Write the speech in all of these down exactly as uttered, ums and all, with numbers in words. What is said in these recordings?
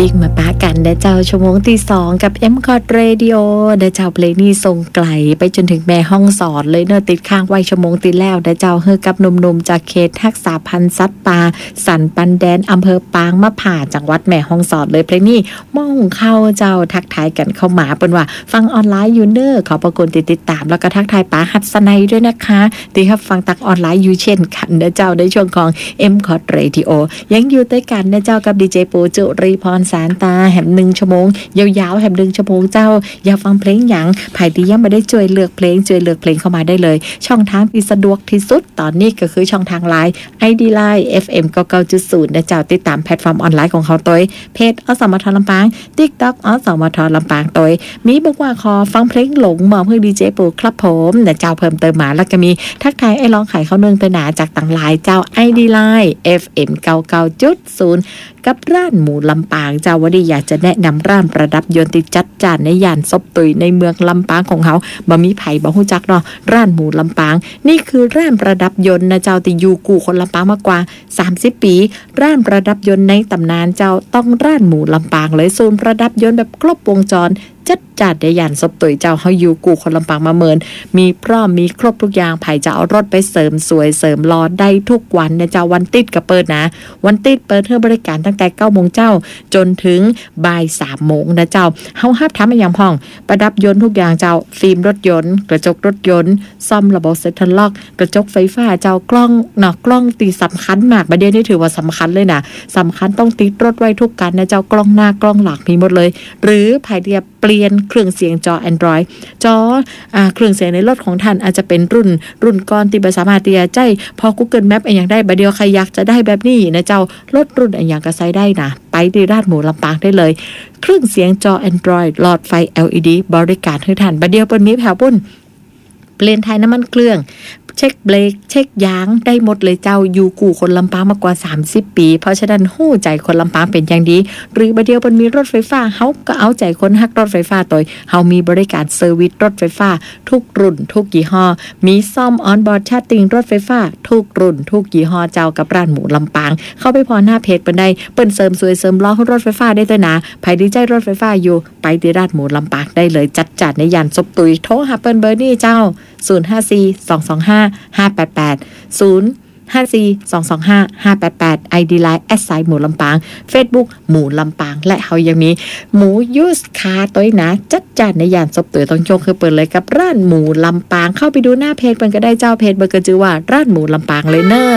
ปีกมาปากันเดเจ้าชั่วโมงที่สองกับ เอ็ม คอร์ด Radio เดเจ้าเพลงนี้ส่งไกลไปจนถึงแม่ห้องสอนเลยเนอะติดข้างไว้ชั่วโมงติดแล้วเดเจ้าเฮอกับหนุ่มๆจากเขตทักษาพันธุ์สัตว์ป่าสันปันแดนอำเภอปางมะผ่าจังหวัดแม่ห้องสอนเลยเพลงนี้ม่องเข้าเจ้าทักทายกันเข้ามาเป็นว่าฟังออนไลน์อยู่เนอะขอประคุณติดตามแล้วก็ทักทายป๋าหัดสนัยด้วยนะคะตีครับฟังตักออนไลน์อยู่เช่นกันเดเจ้าในช่วงของ เอ็ม คอร์ด Radio ยังอยู่ด้วยกันเดเจ้ากับดีเจปูจุรีพรสารตาแหมหนึ่งชั่วโมงยาวๆแหมหนึ่งชั่วโมงเจ้าอยากฟังเพลงหยังไผ่ที่ยังไม่ได้ช่วยเลือกเพลงช่วยเลือกเพลงเข้ามาได้เลยช่องทางที่สะดวกที่สุดตอนนี้ก็คือช่องทางไลน์ ไอ ดี Line เอฟ เอ็ม เก้าสิบเก้าจุดศูนย์ นะเจ้าติดตามแพลตฟอร์มออนไลน์ของเขาตัวเพจอสมทลำปาง TikTok อสมทลำปางตัวมีบอกว่าขอฟังเพลงหลงมอบให้ดีเจปูครับผมนะเจ้าเพิ่มเติมมาแล้วก็มีทักทายไอ้ร้องไข่เขาเนืองตนาจากต่างไลน์เจ้า ไอ ดี Line เอฟ เอ็ม เก้าสิบเก้าจุดศูนย์กับร้านหมูลำปางเจ้าวันนี้อยากจะแนะนำร้านประดับยนต์ติดจัดจานในย่านซบตุยในเมืองลำปางของเขาบ่มีไผ่บ่ฮู้จักเนาะร้านหมูลำปางนี่คือร้านประดับยนต์นะเจ้าที่อยู่กูคนลำปางมากกว่าสามสิบปีร้านประดับยนต์ในตำนานเจ้าต้องร้านหมูลำปางเลยศูนย์ประดับยนต์แบบครบวงจรจัดจัดในย่านซบตุยเจ้าเฮาอยู่กูคนลำปางมาเมินมีพร้อมมีครบทุกอย่างไผ่จะเอารถไปเสริมสวยเสริมรอได้ทุกวันนะเจ้าวันติดก็เปิดนะวันติดเปิดให้บริการตั้งแต่เก้าโมงเจ้าจนถึงบ่ายสามโมงนะเจ้าเฮาฮับทำมาอย่างพ่องประดับยนต์ทุกอย่างเจ้าฟิล์มรถยนต์กระจกรถยนต์ซ่อมระบบเซ็นทรัลล็อกกระจกไฟฟ้าเจ้ากล้องเนาะกล้องตีสำคัญมากประเด็นนี้ถือว่าสำคัญเลยนะสำคัญต้องติดรถไว้ทุกกันนะเจ้ากล้องหน้ากล้องหลังมีหมดเลยหรือไผ่เดียเปลี่ยนเครื่องเสียงจอ Android จออ่าเครื่องเสียงในรถของท่านอาจจะเป็นรุ่นรุ่นก่อนที่บ่สามารถที่จะใจพอ Google Map อย่างได้บัดเดียวใครอยากจะได้แบบนี้นะเจ้ารถรุ่นอย่างก็ใช้ได้นะไปที่ร้านหมูลำปางได้เลยเครื่องเสียงจอ Android หลอดไฟ แอล อี ดี บริการให้ท่านบัดเดียวเปิ้นมีแผ่วปุ้นเปลี่ยนถ่ายน้ำมันเครื่องเช็คเบรกเช็คยางได้หมดเลยเจ้าอยู่กู่คนลำปางมากกว่าสามสิบปีเพราะฉะนั้นหู้ใจคนลำปางเป็นอย่างดีหรือบัดเดียวมันมีรถไฟฟ้าเฮาก็เอาใจคนฮักรถไฟฟ้าตัวเฮามีบริการเซอร์วิสรถไฟฟ้าทุกรุ่นทุกยี่ห้อมีซ่อมออนบอร์ดชาร์จติงรถไฟฟ้าทุกรุ่นทุกยี่ห้อเจ้ากับร้านหมูลำปางเข้าไปพอหน้าเพจเปิ้นได้เปิ้นเสริมสวยเสริมล้อรถไฟฟ้าได้ตัวนะไผดีใจรถไฟฟ้าอยู่ไปที่ร้านหมูลำปางได้เลยจัดจัดในย่านซบตุยโทรหาเปิ้นเบอร์นี่เจ้าศูนย์ ห้า สี่ สอง สอง ห้า ห้า แปด แปด ศูนย์ ห้า สี่ สอง สอง ห้า ห้า แปด แปด ไอ ดี Line แอดไซน์หมูลำปาง Facebook หมูลำปางและเฮายังมีหมูยูสคาตัวนะจัดจัดในย่านซบตุยต้องโจงคือเปิดเลยกับร้านหมูลำปางเข้าไปดูหน้าเพจเปิ้นก็ได้เจ้าเพจเบอร์ก็ชื่อว่าร้านหมูลำปางเลยเนอะ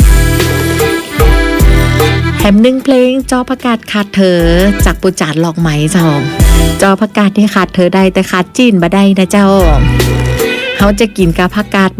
แถมหนึ่งเพลงจอประกาศขาดเธอจากปูจานหลอกไหมเจ้าจอประกาศที่ขาดเธอได้แต่ขาดจีนบ่ได้นะเจ้าเขาจะกินกาผักกาด